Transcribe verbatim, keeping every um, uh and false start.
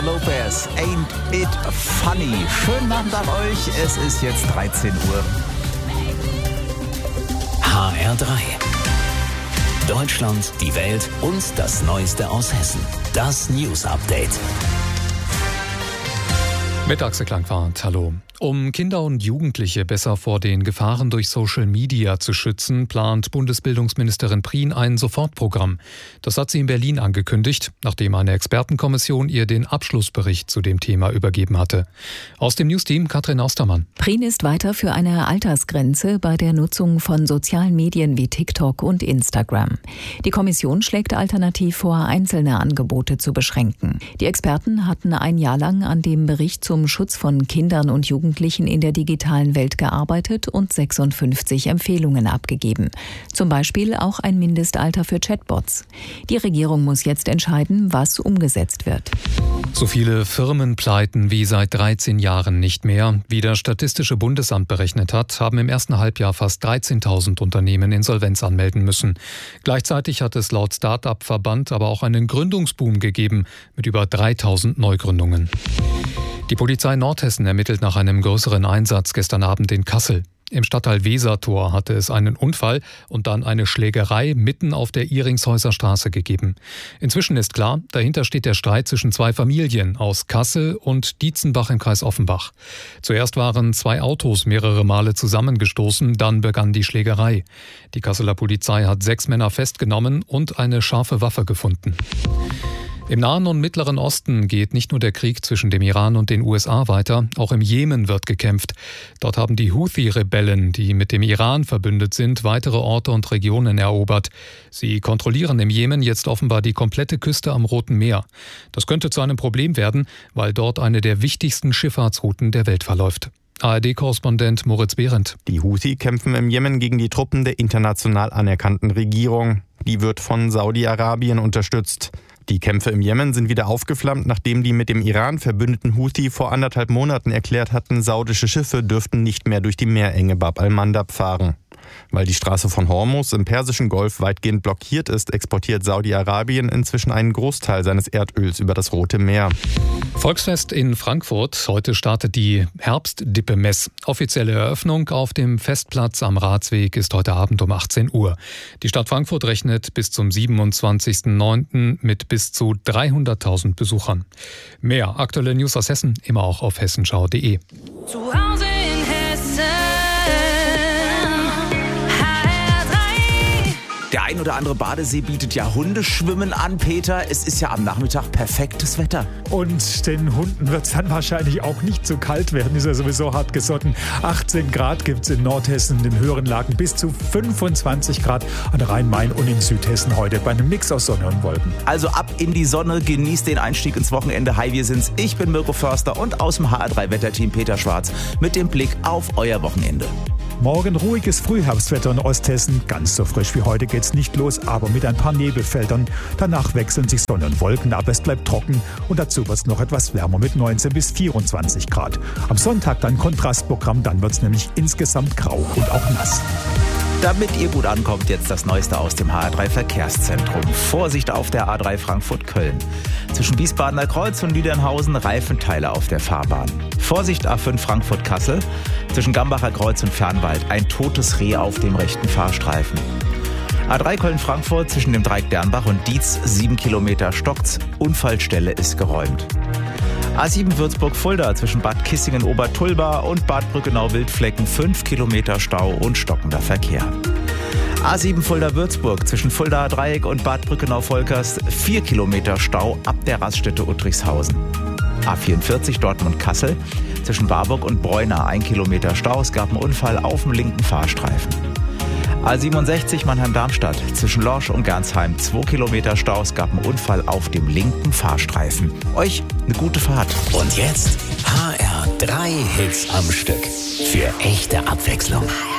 Lopez, Ain't It Funny. Schönen Abend an euch, es ist jetzt dreizehn Uhr. H R drei. Deutschland, die Welt und das Neueste aus Hessen. Das News Update. Mit Axel Klangfahrt, hallo. Um Kinder und Jugendliche besser vor den Gefahren durch Social Media zu schützen, plant Bundesbildungsministerin Prien ein Sofortprogramm. Das hat sie in Berlin angekündigt, nachdem eine Expertenkommission ihr den Abschlussbericht zu dem Thema übergeben hatte. Aus dem Newsteam Katrin Austermann. Prien ist weiter für eine Altersgrenze bei der Nutzung von sozialen Medien wie TikTok und Instagram. Die Kommission schlägt alternativ vor, einzelne Angebote zu beschränken. Die Experten hatten ein Jahr lang an dem Bericht zum Schutz von Kindern und Jugendlichen in der digitalen Welt gearbeitet und sechsundfünfzig Empfehlungen abgegeben. Zum Beispiel auch ein Mindestalter für Chatbots. Die Regierung muss jetzt entscheiden, was umgesetzt wird. So viele Firmenpleiten wie seit dreizehn Jahren nicht mehr. Wie das Statistische Bundesamt berechnet hat, haben im ersten Halbjahr fast dreizehntausend Unternehmen Insolvenz anmelden müssen. Gleichzeitig hat es laut Start-up-Verband aber auch einen Gründungsboom gegeben mit über dreitausend Neugründungen. Die Polizei Nordhessen ermittelt nach einem größeren Einsatz gestern Abend in Kassel. Im Stadtteil Wesertor hatte es einen Unfall und dann eine Schlägerei mitten auf der Iringshäuser Straße gegeben. Inzwischen ist klar, dahinter steht der Streit zwischen zwei Familien aus Kassel und Dietzenbach im Kreis Offenbach. Zuerst waren zwei Autos mehrere Male zusammengestoßen, dann begann die Schlägerei. Die Kasseler Polizei hat sechs Männer festgenommen und eine scharfe Waffe gefunden. Im Nahen und Mittleren Osten geht nicht nur der Krieg zwischen dem Iran und den U S A weiter, auch im Jemen wird gekämpft. Dort haben die Houthi-Rebellen, die mit dem Iran verbündet sind, weitere Orte und Regionen erobert. Sie kontrollieren im Jemen jetzt offenbar die komplette Küste am Roten Meer. Das könnte zu einem Problem werden, weil dort eine der wichtigsten Schifffahrtsrouten der Welt verläuft. A R D-Korrespondent Moritz Behrendt. Die Houthi kämpfen im Jemen gegen die Truppen der international anerkannten Regierung. Die wird von Saudi-Arabien unterstützt. Die Kämpfe im Jemen sind wieder aufgeflammt, nachdem die mit dem Iran verbündeten Houthi vor anderthalb Monaten erklärt hatten, saudische Schiffe dürften nicht mehr durch die Meerenge Bab al-Mandab fahren. Weil die Straße von Hormuz im Persischen Golf weitgehend blockiert ist, exportiert Saudi-Arabien inzwischen einen Großteil seines Erdöls über das Rote Meer. Volksfest in Frankfurt. Heute startet die Herbstdippe-Mess. Offizielle Eröffnung auf dem Festplatz am Ratsweg ist heute Abend um achtzehn Uhr. Die Stadt Frankfurt rechnet bis zum siebenundzwanzigsten neunten mit bis zu dreihunderttausend Besuchern. Mehr aktuelle News aus Hessen immer auch auf hessenschau punkt de. Zu Hause in Hessen. Der ein oder andere Badesee bietet ja Hundeschwimmen an, Peter. Es ist ja am Nachmittag perfektes Wetter. Und den Hunden wird es dann wahrscheinlich auch nicht zu kalt werden. Ist ja sowieso hart gesotten. achtzehn Grad gibt es in Nordhessen, in den höheren Lagen bis zu fünfundzwanzig Grad an Rhein-Main und in Südhessen heute bei einem Mix aus Sonne und Wolken. Also ab in die Sonne, genießt den Einstieg ins Wochenende. Hi, wir sind's. Ich bin Mirko Förster und aus dem H R drei Wetterteam Peter Schwarz mit dem Blick auf euer Wochenende. Morgen ruhiges Frühherbstwetter in Osthessen. Ganz so frisch wie heute geht's nicht los, aber mit ein paar Nebelfeldern. Danach wechseln sich Sonne und Wolken ab, es bleibt trocken und dazu wird's noch etwas wärmer mit neunzehn bis vierundzwanzig Grad. Am Sonntag dann Kontrastprogramm, dann wird's nämlich insgesamt grau und auch nass. Damit ihr gut ankommt, jetzt das Neueste aus dem H R drei Verkehrszentrum. Vorsicht auf der A drei Frankfurt-Köln. Zwischen Wiesbadener Kreuz und Lüdernhausen Reifenteile auf der Fahrbahn. Vorsicht A fünf Frankfurt-Kassel. Zwischen Gambacher Kreuz und Fernwald ein totes Reh auf dem rechten Fahrstreifen. A drei Köln-Frankfurt zwischen dem Dreieck Dernbach und Dietz, sieben Kilometer stockt's. Unfallstelle ist geräumt. A sieben Würzburg-Fulda zwischen Bad Kissingen-Obertulba und Bad Brückenau-Wildflecken, fünf Kilometer Stau und stockender Verkehr. A sieben Fulda-Würzburg zwischen Fuldaer Dreieck und Bad Brückenau-Volkers, vier Kilometer Stau ab der Raststätte Uttrichshausen. A vierundvierzig Dortmund-Kassel zwischen Warburg und Bräuna, ein Kilometer Stau, es gab einen Unfall auf dem linken Fahrstreifen. A siebenundsechzig Mannheim-Darmstadt zwischen Lorsch und Gernsheim, zwei Kilometer Stau, es gab einen Unfall auf dem linken Fahrstreifen. Euch eine gute Fahrt. Und jetzt H R drei Hits am Stück. Für echte Abwechslung.